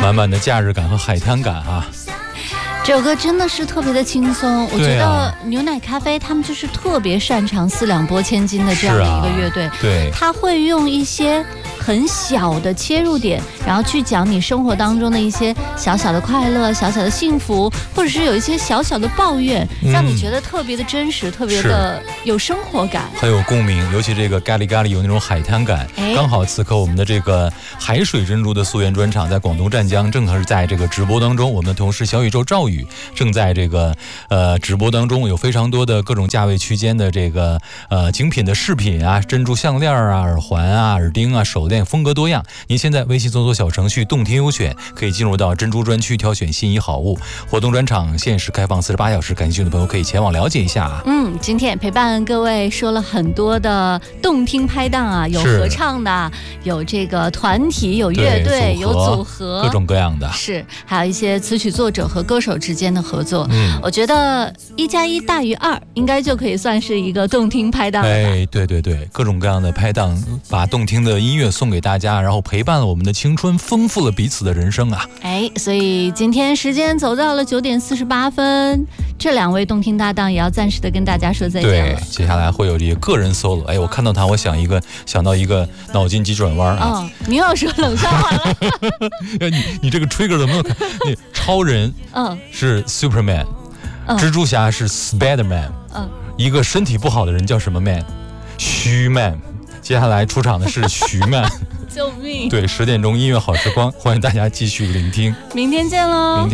满满的假日感和海滩感啊。 这首歌真的是特别的轻松，我觉得牛奶咖啡他们就是特别擅长四两拨千斤的这样的一个乐队， 对， 他会用一些很小的切入点，然后去讲你生活当中的一些小小的快乐、小小的幸福，或者是有一些小小的抱怨，让你觉得特别的真实，特别的有生活感， 很有共鸣。尤其这个咖喱咖喱有那种海滩感，刚好此刻我们的这个海水珍珠的溯源专场在广东湛江，正好是在这个直播当中。我们的同事小宇宙赵宇正在这个直播当中，有非常多的各种价位区间的这个精品的饰品啊，珍珠项链啊、耳环啊、耳钉啊、手链，风格多样。您现在微信搜索小程序动听优选，可以进入到珍珠专区，挑选心仪好物。活动专场限时开放48小时，感兴趣的朋友可以前往了解一下啊。 今天陪伴各位说了很多的动听拍档啊，有合唱的，有这个团体，有乐队，有组合， 各种各样的， 是还有一些词曲作者和歌手之间的合作。我觉得1+1大于2，应该就可以算是一个动听拍档了。 对，各种各样的拍档，把动听的音乐送给大家，然后陪伴了我们的青春，丰富了彼此的人生啊。 所以今天时间走到了9点48分，这两位动听搭档也要暂时的跟大家说再见了。 对，接下来会有这个个人 solo。我看到他，我想到一个脑筋急转弯啊。 你又要说冷笑话了。 你这个 trigger 怎么看？超人是 Superman，蜘蛛侠是 Spiderman，一个身体不好的人叫什么 man？ 徐 man。接下来出场的是徐曼。 救命！ 对，10点钟音乐好时光，欢迎大家继续聆听。 明天见喽。